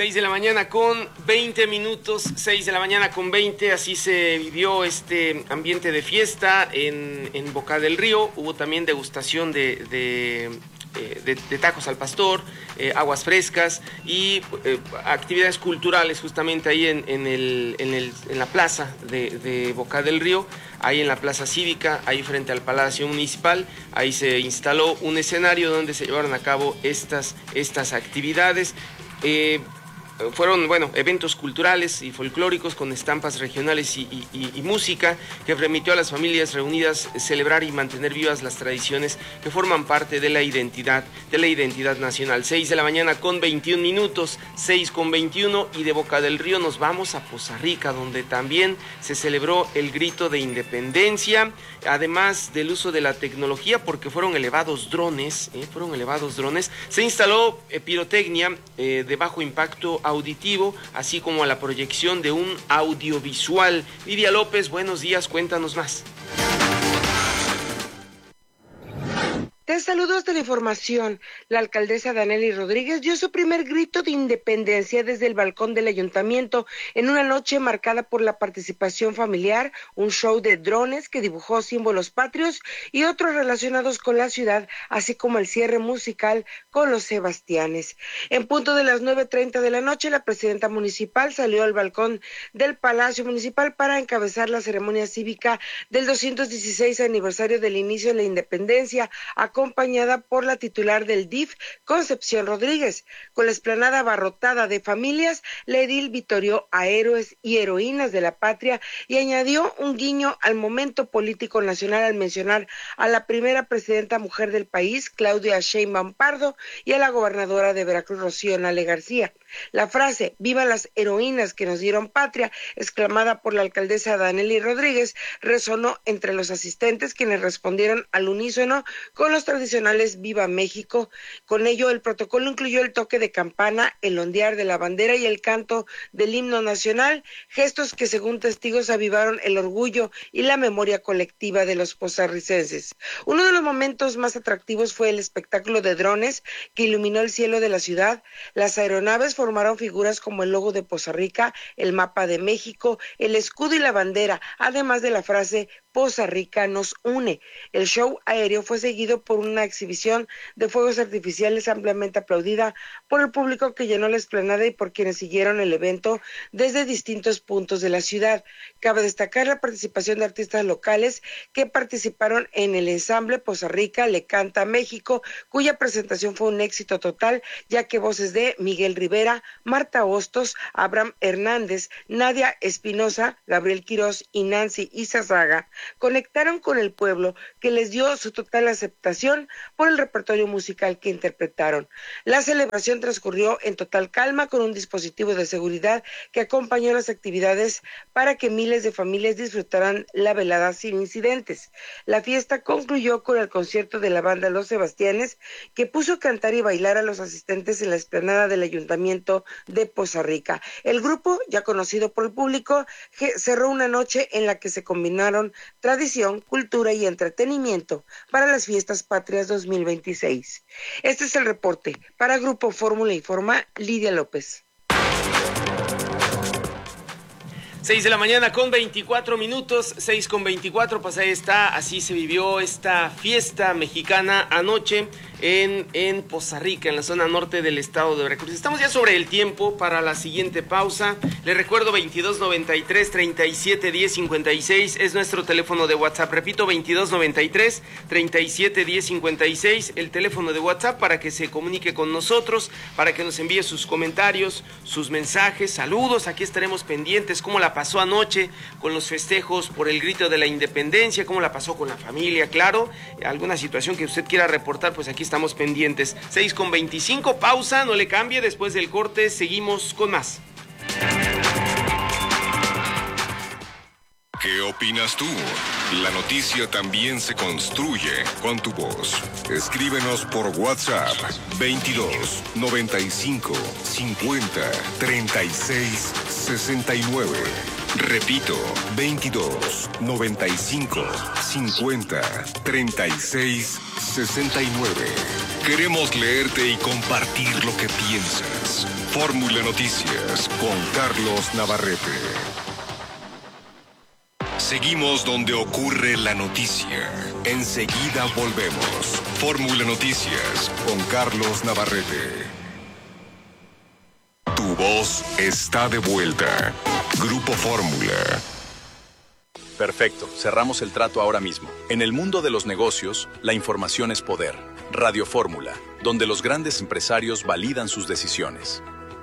6 de la mañana con 20 minutos, 6 de la mañana con 20, así se vivió este ambiente de fiesta en Boca del Río. Hubo también degustación de tacos al pastor, aguas frescas y actividades culturales justamente ahí en la plaza de Boca del Río, ahí en la plaza cívica, ahí frente al Palacio Municipal. Ahí se instaló un escenario donde se llevaron a cabo estas actividades. Fueron, eventos culturales y folclóricos con estampas regionales y música que permitió a las familias reunidas celebrar y mantener vivas las tradiciones que forman parte de la identidad nacional. 6 de la mañana con 21 minutos, 6 con 21, y de Boca del Río nos vamos a Poza Rica, donde también se celebró el grito de independencia, además del uso de la tecnología, porque fueron elevados drones, se instaló pirotecnia de bajo impacto auditivo, así como a la proyección de un audiovisual. Lidia López, buenos días, cuéntanos más. Te saludo hasta la información. La alcaldesa Danely Rodríguez dio su primer grito de independencia desde el balcón del ayuntamiento en una noche marcada por la participación familiar, un show de drones que dibujó símbolos patrios y otros relacionados con la ciudad, así como el cierre musical con los Sebastianes. En punto de las 9:30 de la noche, la presidenta municipal salió al balcón del Palacio Municipal para encabezar la ceremonia cívica del 216 aniversario del inicio de la independencia, acompañada por la titular del DIF, Concepción Rodríguez. Con la explanada abarrotada de familias, la edil vitorió a héroes y heroínas de la patria y añadió un guiño al momento político nacional al mencionar a la primera presidenta mujer del país, Claudia Sheinbaum Pardo, y a la gobernadora de Veracruz, Rocío Nale García. La frase "Viva las heroínas que nos dieron patria", exclamada por la alcaldesa Danely Rodríguez, resonó entre los asistentes, quienes respondieron al unísono con los tradicionales "Viva México". Con ello, el protocolo incluyó el toque de campana, el ondear de la bandera y el canto del himno nacional, gestos que, según testigos, avivaron el orgullo y la memoria colectiva de los pozarricenses. Uno de los momentos más atractivos fue el espectáculo de drones que iluminó el cielo de la ciudad. Las aeronaves formaron figuras como el logo de Poza Rica, el mapa de México, el escudo y la bandera, además de la frase "Poza Rica nos une". El show aéreo fue seguido por una exhibición de fuegos artificiales ampliamente aplaudida por el público que llenó la explanada y por quienes siguieron el evento desde distintos puntos de la ciudad. Cabe destacar la participación de artistas locales que participaron en el ensamble Poza Rica le canta México, cuya presentación fue un éxito total, ya que voces de Miguel Rivera, Marta Hostos, Abraham Hernández, Nadia Espinosa, Gabriel Quirós y Nancy Izazaga conectaron con el pueblo, que les dio su total aceptación por el repertorio musical que interpretaron. La celebración transcurrió en total calma, con un dispositivo de seguridad que acompañó las actividades para que miles de familias disfrutaran la velada sin incidentes. La fiesta concluyó con el concierto de la banda Los Sebastianes, que puso a cantar y bailar a los asistentes en la explanada del ayuntamiento de Poza Rica. El grupo, ya conocido por el público, cerró una noche en la que se combinaron tradición, cultura y entretenimiento para las fiestas patrias 2026. Este es el reporte. Para Grupo Fórmula Informa, Lidia López. 6 de la mañana con 24 minutos, 6 con 24, pues ahí está, así se vivió esta fiesta mexicana anoche en Poza Rica, en la zona norte del estado de Veracruz. Estamos ya sobre el tiempo para la siguiente pausa. Les recuerdo, 2293-371056 es nuestro teléfono de WhatsApp. Repito, 2293-371056, el teléfono de WhatsApp para que se comunique con nosotros, para que nos envíe sus comentarios, sus mensajes, saludos. Aquí estaremos pendientes. ¿Cómo la pasó anoche con los festejos por el grito de la independencia? ¿Cómo la pasó con la familia? Claro, alguna situación que usted quiera reportar, pues aquí estamos pendientes. 6 con 25, pausa, no le cambie. Después del corte seguimos con más. ¿Qué opinas tú? La noticia también se construye con tu voz. Escríbenos por WhatsApp 22 95 50 36 69. Repito, 22 95 50 36 69. Queremos leerte y compartir lo que piensas. Fórmula Noticias con Carlos Navarrete. Seguimos donde ocurre la noticia. Enseguida volvemos. Fórmula Noticias con Carlos Navarrete. Tu voz está de vuelta. Grupo Fórmula. Perfecto, cerramos el trato ahora mismo. En el mundo de los negocios, la información es poder. Radio Fórmula, donde los grandes empresarios validan sus decisiones.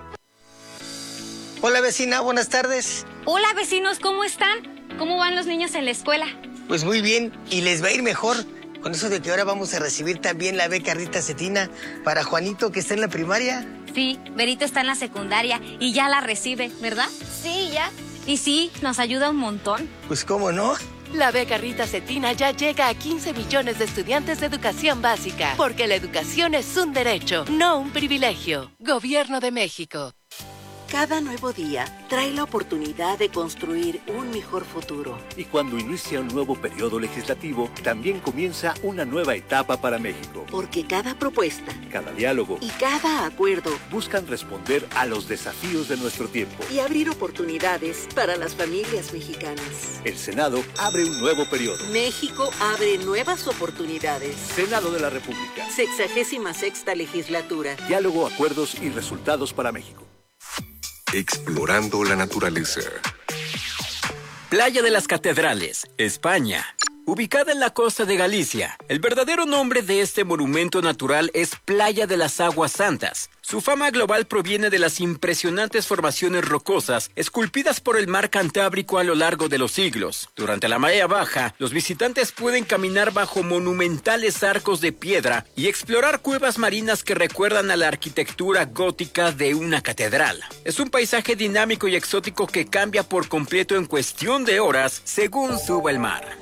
Hola vecina, buenas tardes. Hola vecinos, ¿cómo están? ¿Cómo van los niños en la escuela? Pues muy bien, y les va a ir mejor. Con eso de que ahora vamos a recibir también la beca Rita Cetina para Juanito, que está en la primaria. Sí, Berito está en la secundaria y ya la recibe, ¿verdad? Sí, ya. Y sí, nos ayuda un montón. Pues cómo no. La beca Rita Cetina ya llega a 15 millones de estudiantes de educación básica, porque la educación es un derecho, no un privilegio. Gobierno de México. Cada nuevo día trae la oportunidad de construir un mejor futuro. Y cuando inicia un nuevo periodo legislativo, también comienza una nueva etapa para México. Porque cada propuesta, cada diálogo y cada acuerdo buscan responder a los desafíos de nuestro tiempo y abrir oportunidades para las familias mexicanas. El Senado abre un nuevo periodo. México abre nuevas oportunidades. Senado de la República. 66ª legislatura. Diálogo, acuerdos y resultados para México. Explorando la naturaleza. Playa de las Catedrales, España. Ubicada en la costa de Galicia, el verdadero nombre de este monumento natural es Playa de las Aguas Santas. Su fama global proviene de las impresionantes formaciones rocosas esculpidas por el mar Cantábrico a lo largo de los siglos. Durante la marea baja, los visitantes pueden caminar bajo monumentales arcos de piedra y explorar cuevas marinas que recuerdan a la arquitectura gótica de una catedral. Es un paisaje dinámico y exótico que cambia por completo en cuestión de horas según suba el mar.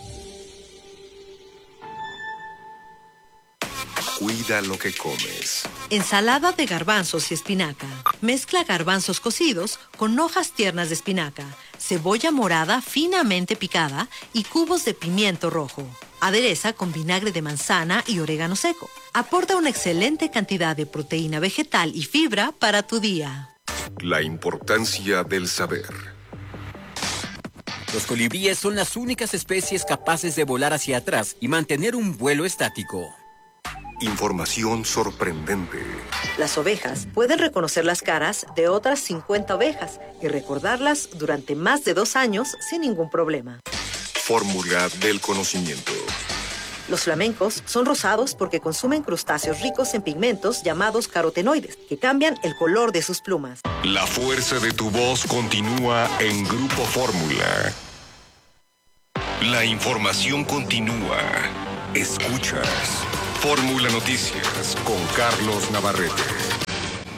Cuida lo que comes. Ensalada de garbanzos y espinaca. Mezcla garbanzos cocidos con hojas tiernas de espinaca, cebolla morada finamente picada y cubos de pimiento rojo. Adereza con vinagre de manzana y orégano seco. Aporta una excelente cantidad de proteína vegetal y fibra para tu día. La importancia del saber. Los colibríes son las únicas especies capaces de volar hacia atrás y mantener un vuelo estático. Información sorprendente. Las ovejas pueden reconocer las caras de otras 50 ovejas y recordarlas durante más de 2 años sin ningún problema. Fórmula del conocimiento. Los flamencos son rosados porque consumen crustáceos ricos en pigmentos llamados carotenoides, que cambian el color de sus plumas. La fuerza de tu voz continúa en Grupo Fórmula. La información continúa. Escuchas Fórmula Noticias con Carlos Navarrete.